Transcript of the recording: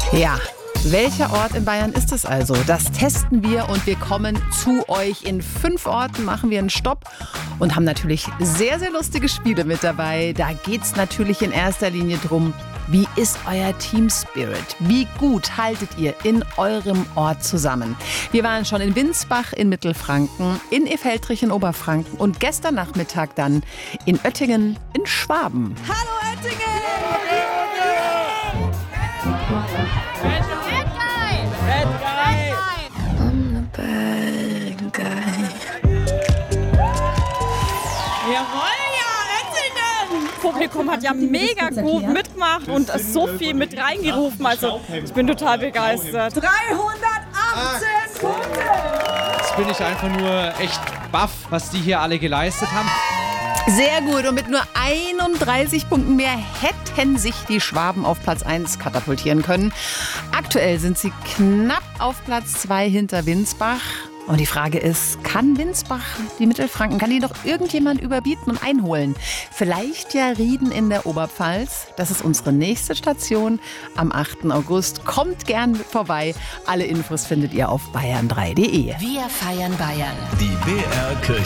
Ja, welcher Ort in Bayern ist es also? Das testen wir und wir kommen zu euch. In 5 Orten machen wir einen Stopp und haben natürlich sehr, sehr lustige Spiele mit dabei. Da geht es natürlich in erster Linie drum, wie ist euer Team Spirit? Wie gut haltet ihr in eurem Ort zusammen? Wir waren schon in Winsbach in Mittelfranken, in Effeltrich in Oberfranken und gestern Nachmittag dann in Oettingen in Schwaben. Hallo Oettingen! Jawohl, ja, Oettingen! Das Publikum hat ja mega gut mitgemacht und so viel mit reingerufen. Also ich bin total begeistert. 318 Punkte! Jetzt bin ich einfach nur echt baff, was die hier alle geleistet haben. Sehr gut und mit nur 31 Punkten mehr hätten sich die Schwaben auf Platz 1 katapultieren können. Aktuell sind sie knapp auf Platz 2 hinter Winsbach. Und die Frage ist, kann Winsbach, die Mittelfranken, kann die doch irgendjemand überbieten und einholen? Vielleicht ja Rieden in der Oberpfalz. Das ist unsere nächste Station am 8. August. Kommt gern vorbei. Alle Infos findet ihr auf bayern3.de. Wir feiern Bayern. Die BR Kirchen